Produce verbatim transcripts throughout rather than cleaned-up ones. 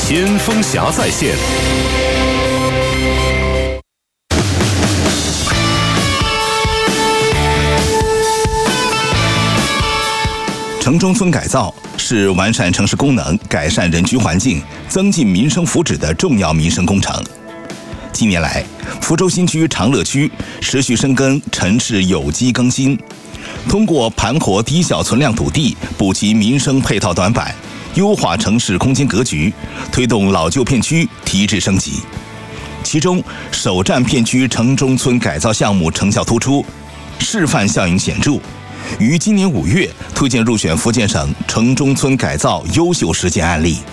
先锋侠在线。城中村改造是完善城市功能、改善人居环境、增进民生福祉的重要民生工程。近年来，福州新区长乐区持续深耕城市有机更新，通过盘活低效存量土地，补齐民生配套短板，优化城市空间格局，推动老旧片区提质升级。其中，首站片区城中村改造项目成效突出，示范效应显著。于今年五月推荐入选福建省城中村改造优秀实践案例。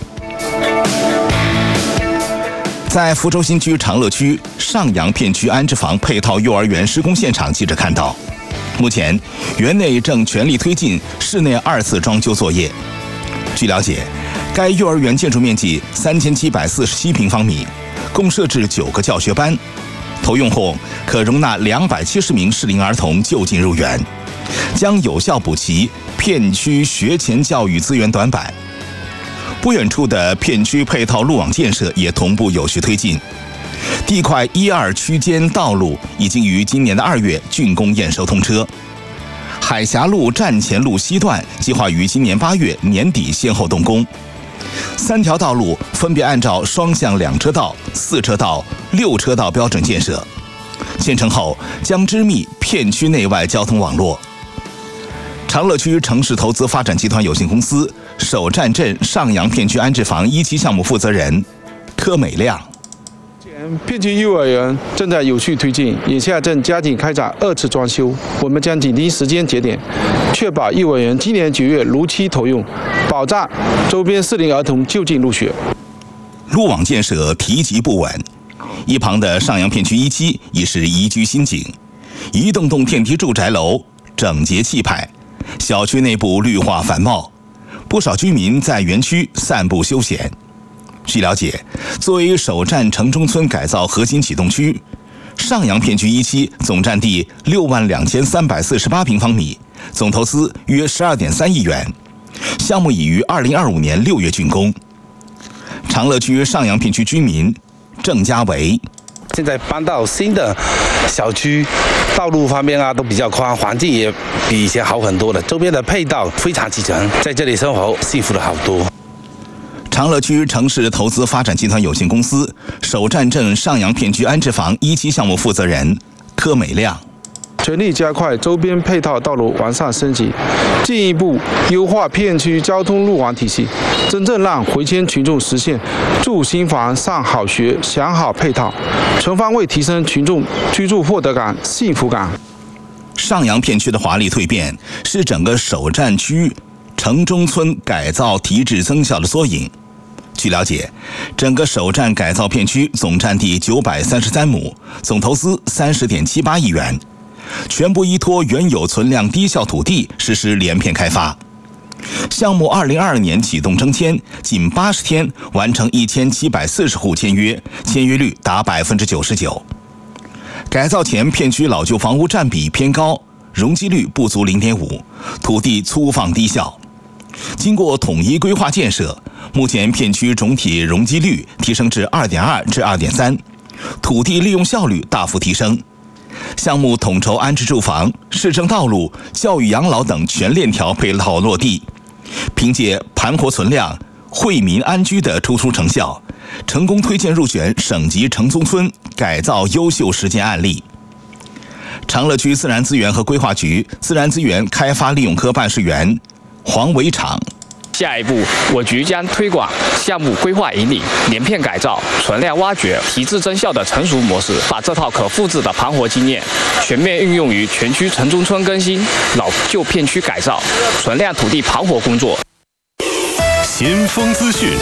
在福州新区长乐区上杨片区安置房配套幼儿园施工现场，记者看到，目前园内正全力推进室内二次装修作业。据了解，该幼儿园建筑面积三千七百四十七平方米，共设置九个教学班，投用后可容纳两百七十名适龄儿童就近入园，将有效补齐片区学前教育资源短板。不远处的片区配套路网建设也同步有序推进，地块一二区间道路已经于今年的二月竣工验收通车。海峡路站前路西段计划于今年八月年底先后动工。三条道路分别按照双向两车道、四车道、六车道标准建设，建成后将织密片区内外交通网络。长乐区城市投资发展集团有限公司首站镇上杨片区安置房一期项目负责人柯美亮。 片区幼儿园正在有序推进，眼下正加紧开展二次装修。我们将紧盯时间节点，确保幼儿园今年九月如期投用，保障周边适龄儿童就近入学。 路网建设提及不稳，一旁的上杨片区一期已是宜居新景，一栋栋电梯住宅楼整洁气派，小区内部绿化繁茂，不少居民在园区散步休闲。据了解，作为首站城中村改造核心启动区，上杨片区一期总占地六万两千三百四十八平方米，总投资约十二点三亿元，项目已于二零二五年六月竣工。长乐区上杨片区居民郑家维。 现在搬到新的小区，道路方面啊都比较宽，环境也比以前好很多了，周边的配套非常齐全，在这里生活幸福了好多。 长乐区城市投资发展集团有限公司首站镇上杨片区安置房一期项目负责人柯美亮。 全力加快周边配套道路完善升级，进一步优化片区交通路网体系，真正让回迁群众实现住新房、上好学、享好配套，全方位提升群众居住获得感、幸福感。 上杨片区的华丽蜕变是整个首站区城中村改造提质增效的缩影。据了解，整个首站改造片区总占地九百三十三亩，总投资三十点七八亿元，全部依托原有存量低效土地实施连片开发。项目二零二二年启动征签，仅八十天完成一千七百四十户签约，签约率达百分之九十九。改造前片区老旧房屋占比偏高，容积率不足零点五，土地粗放低效。经过统一规划建设，目前片区总体容积率提升至 二点二 至 二点三， 土地利用效率大幅提升。项目统筹安置住房、市政道路、教育养老等全链条配套落地，凭借盘活存量、惠民安居的突出成效，成功推荐入选省级城中村改造优秀实践案例。长乐区自然资源和规划局自然资源开发利用科办事员黄伟场。 下一步，我局将推广项目规划引领、连片改造、存量挖掘、提质增效的成熟模式，把这套可复制的盘活经验全面运用于全区城中村更新、老旧片区改造、存量土地盘活工作。 先锋资讯。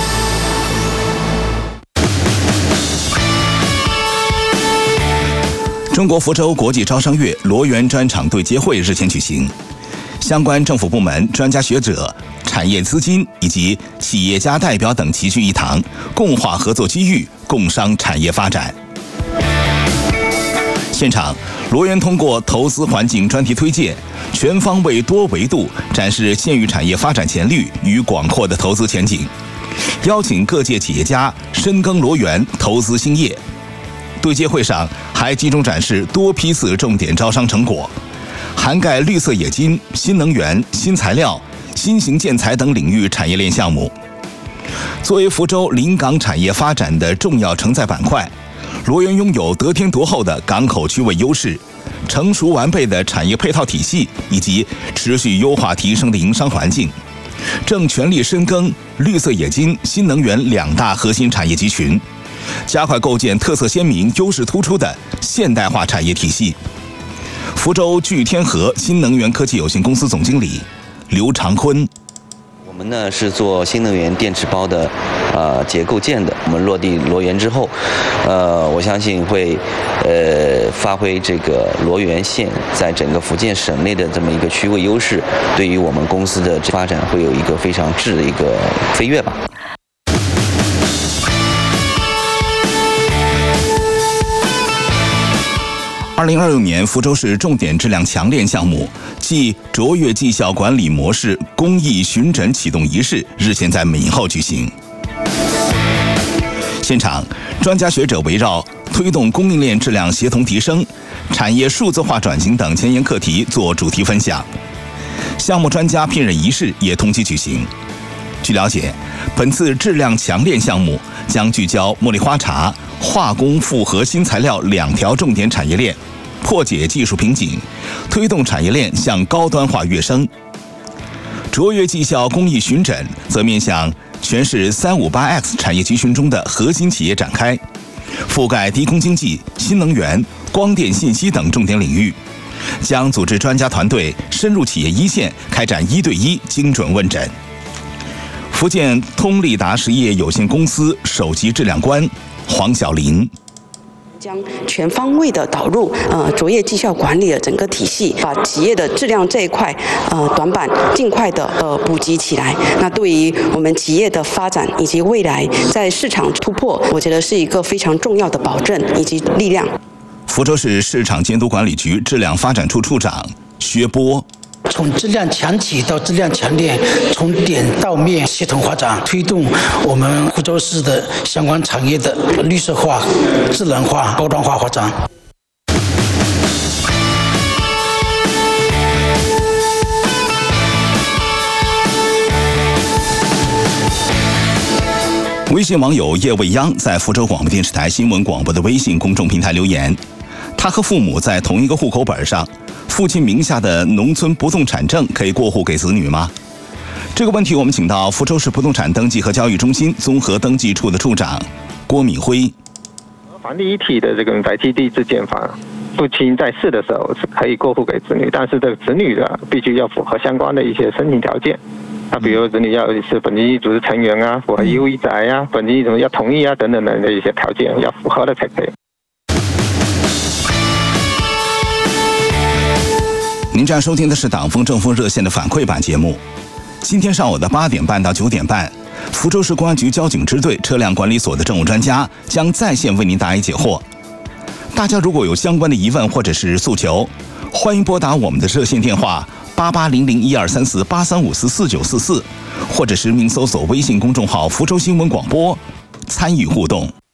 中国福州国际招商月罗源专场对接会日前举行，相关政府部门、专家学者、产业资金以及企业家代表等齐聚一堂，共话合作机遇，共商产业发展。现场，罗源通过投资环境专题推荐，全方位多维度展示县域产业发展潜力与广阔的投资前景， 邀请各界企业家深耕罗源，投资兴业。对接会上还集中展示多批次重点招商成果，涵盖绿色冶金、新能源、新材料、新型建材等领域产业链项目。作为福州临港产业发展的重要承载板块，罗源拥有得天独厚的港口区位优势、成熟完备的产业配套体系以及持续优化提升的营商环境，正全力深耕绿色冶金、新能源两大核心产业集群，加快构建特色鲜明、优势突出的现代化产业体系。福州聚天河新能源科技有限公司总经理刘长坤。 我们呢是做新能源电池包的呃结构件的。我们落地罗源之后，呃，我相信会呃发挥这个罗源县在整个福建省内的这么一个区位优势，对于我们公司的发展会有一个非常质的一个飞跃吧。 二零二六年福州市重点质量强链项目暨卓越绩效管理模式公益巡诊启动仪式日前在闽后举行。现场，专家学者围绕推动供应链质量协同提升、产业数字化转型等前沿课题做主题分享。项目专家聘任仪式也同期举行。据了解，本次质量强链项目将聚焦茉莉花茶、化工复合新材料两条重点产业链，破解技术瓶颈，推动产业链向高端化跃升。卓越绩效公益巡诊则面向全市 三五八 X 产业集群中的核心企业展开，覆盖低空经济、新能源、光电信息等重点领域，将组织专家团队深入企业一线，开展一对一精准问诊。福建通利达实业有限公司首席质量官黄晓林。 将全方位的导入呃卓越绩效管理的整个体系，把企业的质量这一块呃短板尽快的呃补给起来。那对于我们企业的发展以及未来在市场突破，我觉得是一个非常重要的保证以及力量。 福州市市场监督管理局质量发展处处长薛波。 从质量强企到质量强链，从点到面协同发展，推动我们福州市的相关产业的绿色化、智能化、高端化发展。 微信网友叶未央在福州广播电视台新闻广播的微信公众平台留言，他和父母在同一个户口本上，父亲名下的农村不动产证可以过户给子女吗？这个问题我们请到福州市不动产登记和交易中心综合登记处的处长郭敏辉。 房地一体的这个宅基地自建房，父亲在世的时候是可以过户给子女，但是这个子女的必须要符合相关的一些申请条件。那比如子女要是本经济组织成员啊，符合义务一宅啊，本经济什么要同意啊等等的一些条件要符合的才可以。 您正在收听的是党风政风热线的反馈版节目。今天上午的八点半到九点半，福州市公安局交警支队车辆管理所的政务专家将在线为您答疑解惑。大家如果有相关的疑问或者是诉求，欢迎拨打我们的热线电话八八零零一二三四八三五四四九四四，或者实名搜索微信公众号福州新闻广播，参与互动。